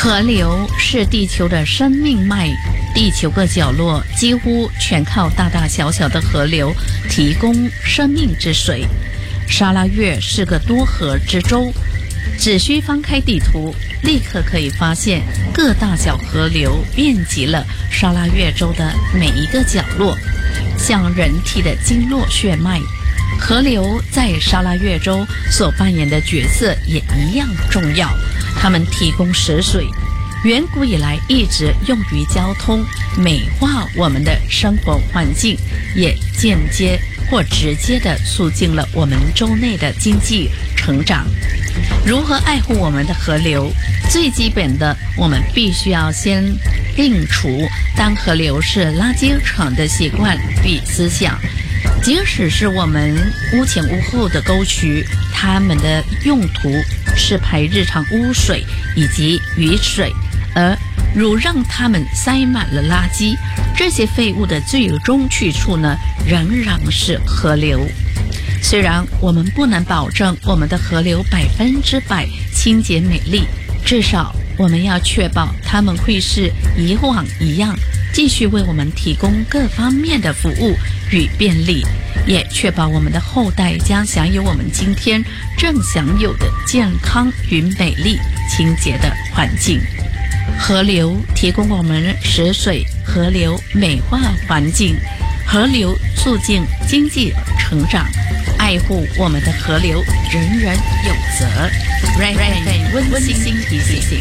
河流是地球的生命脉，地球各角落几乎全靠大大小小的河流提供生命之水。沙拉越是个多河之洲，只需翻开地图，立刻可以发现各大小河流遍及了沙拉越州的每一个角落，像人体的经络血脉。河流在沙拉越州所扮演的角色也一样重要，它们提供食水，远古以来一直用于交通，美化我们的生活环境，也间接或直接地促进了我们州内的经济成长。如何爱护我们的河流？最基本的，我们必须要先摒除当河流是垃圾场的习惯与思想。即使是我们屋前屋后的沟渠，它们的用途是排日常污水以及雨水，而如让它们塞满了垃圾，这些废物的最终去处呢，仍然是河流。虽然我们不能保证我们的河流100%清洁美丽，至少我们要确保它们会是以往一样，继续为我们提供各方面的服务与便利，也确保我们的后代将享有我们今天正享有的健康与美丽清洁的环境。河流提供我们食水，河流美化环境，河流促进经济成长。爱护我们的河流，人人有责。温馨提醒。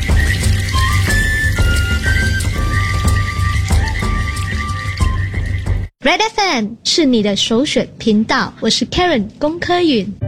Red FM 是你的首选频道，我是 Karen 龚科允。